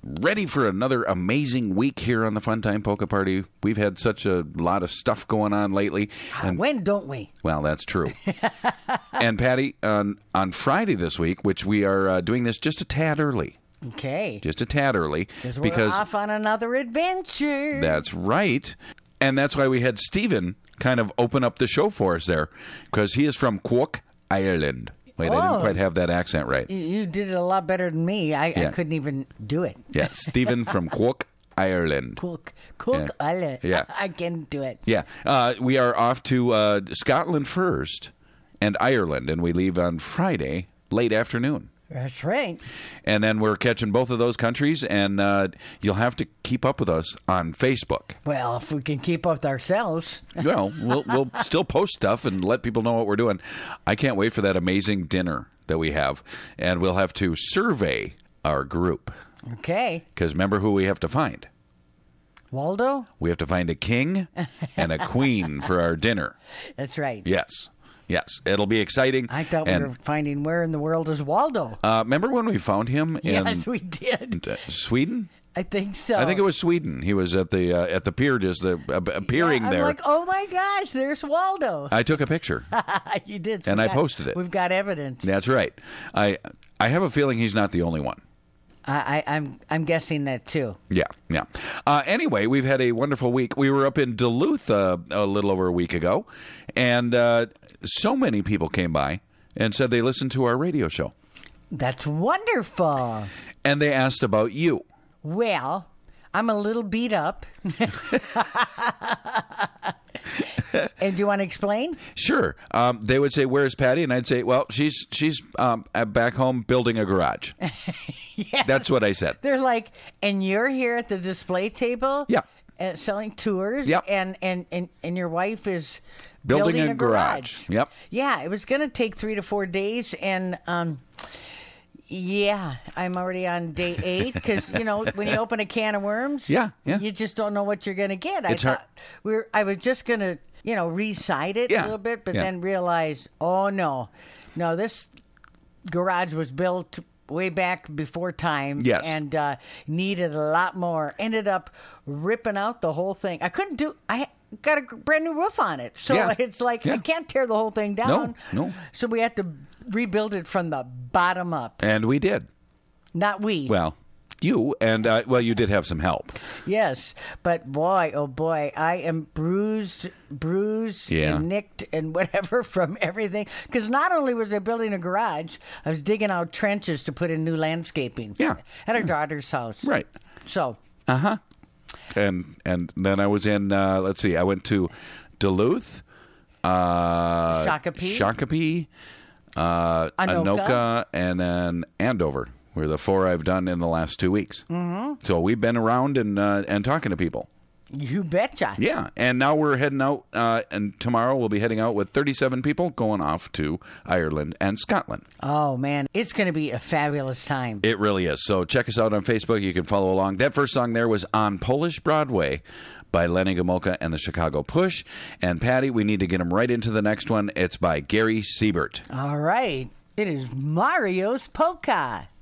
ready for another amazing week here on the Funtime Polka Party. We've had such a lot of stuff going on lately. And, when don't we? Well, that's true. And Patty, on Friday this week, which we are doing this just a tad early. Okay. Just a tad early. Because we're off on another adventure. That's right. And that's why we had Stephen kind of open up the show for us there, because he is from Cork, Ireland. Wait, I didn't quite have that accent right. You did it a lot better than me. I couldn't even do it. Yeah, Stephen from Cork, Ireland. Cork, Ireland. Yeah. I can do it. Yeah. We are off to Scotland first and Ireland, and we leave on Friday, late afternoon. That's right. And then we're catching both of those countries, and you'll have to keep up with us on Facebook. Well, if we can keep up with ourselves. Well, we'll still post stuff and let people know what we're doing. I can't wait for that amazing dinner that we have, and we'll have to survey our group. Okay. Because remember who we have to find? Waldo? We have to find a king and a queen for our dinner. That's right. Yes. Yes, it'll be exciting. I thought we were finding where in the world is Waldo. Remember when we found him in yes, we did. Sweden? I think so. I think it was Sweden. He was at the pier, just appearing I'm there. like, oh my gosh, there's Waldo. I took a picture. You did, and I posted it. We've got evidence. That's right. I have a feeling he's not the only one. I'm guessing that too. Yeah. Anyway, we've had a wonderful week. We were up in Duluth a little over a week ago, and so many people came by and said they listened to our radio show. That's wonderful. And they asked about you. Well, I'm a little beat up. And do you want to explain? Sure. They would say, "Where's Patty?" And I'd say, "Well, she's back home building a garage." Yes. That's what I said. They're like, and you're here at the display table, yeah, selling tours, yep. and your wife is building a garage. Yep. Yeah, it was going to take 3 to 4 days, and yeah, I'm already on day 8 because when you open a can of worms, yeah, you just don't know what you're going to get. I was just going to recite it a little bit, but then realize, oh no, this garage was built way back before time, yes, and needed a lot more. Ended up ripping out the whole thing. I got a brand new roof on it, so it's like I can't tear the whole thing down. No. So we had to rebuild it from the bottom up, and we did. Not we. Well, you and you did have some help. Yes, but boy, oh boy, I am bruised, and nicked, and whatever from everything. Because not only was I building a garage, I was digging out trenches to put in new landscaping. Yeah, at our daughter's house. Right. So. And then I was in. Let's see. I went to Duluth, Shakopee, Anoka, and then Andover. Were the 4 I've done in the last 2 weeks. Mm-hmm. So we've been around and talking to people. You betcha. Yeah, and now we're heading out, and tomorrow we'll be heading out with 37 people going off to Ireland and Scotland. Oh, man, it's going to be a fabulous time. It really is. So check us out on Facebook. You can follow along. That first song there was On Polish Broadway by Lenny Gomulka and the Chicago Push. And Patty, we need to get him right into the next one. It's by Gary Siebert. All right. It is Mario's Polka.